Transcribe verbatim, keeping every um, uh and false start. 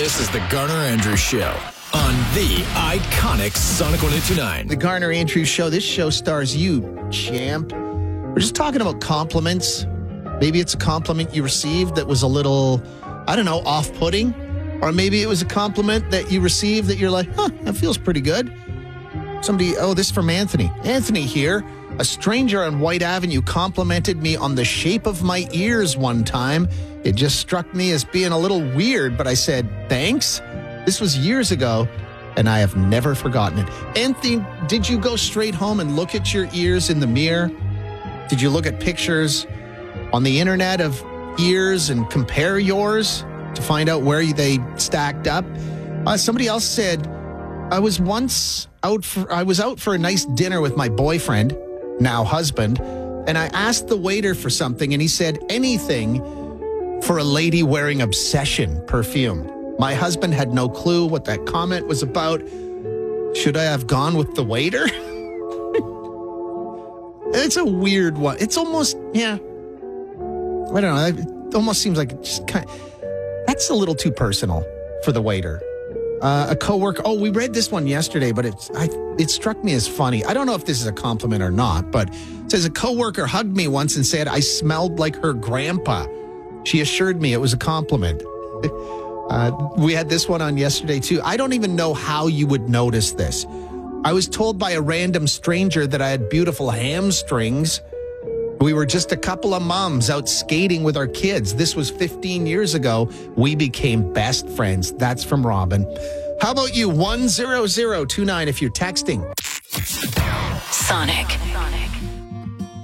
This is the Garner Andrews Show on the iconic Sonic one oh two nine. The Garner Andrews Show. This show stars you, champ. We're just talking about compliments. Maybe it's a compliment you received that was a little, I don't know, off-putting. Or maybe it was a compliment that you received that you're like, huh, that feels pretty good. Somebody, oh, this is from Anthony. Anthony here. A stranger on White Avenue complimented me on the shape of my ears one time. It just struck me as being a little weird, but I said, thanks. This was years ago, and I have never forgotten it. Anthony, did you go straight home and look at your ears in the mirror? Did you look at pictures on the internet of ears and compare yours to find out where they stacked up? Uh, somebody else said, I was once out for, I was out for a nice dinner with my boyfriend, now husband, and I asked the waiter for something, and he said, anything for a lady wearing Obsession perfume. My husband had no clue what that comment was about. Should I have gone with the waiter? It's a weird one. It's almost, yeah. I don't know. It almost seems like it's just kind of, that's a little too personal for the waiter. Uh, a coworker. Oh, we read this one yesterday, but it's I, it struck me as funny. I don't know if this is a compliment or not, but it says a coworker hugged me once and said I smelled like her grandpa. She assured me it was a compliment. Uh, we had this one on yesterday, too. I don't even know how you would notice this. I was told by a random stranger that I had beautiful hamstrings. We were just a couple of moms out skating with our kids. This was fifteen years ago. We became best friends. That's from Robin. How about you? one zero zero two nine if you're texting. Sonic. Sonic.